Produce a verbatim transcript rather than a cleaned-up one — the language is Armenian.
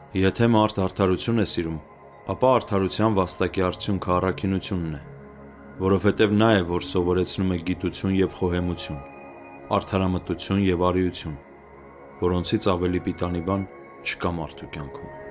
Եթե մարդ արդարություն է սիրում, ապա արդարության վաստակի արդյունքը առաքինությունն է, որովհետև նա է, որ սովորեցնում է գիտություն և խոհեմություն, արդարամտություն և արիություն, որոնցից ավելի պիտանի բան չկա մարդու կյանքում։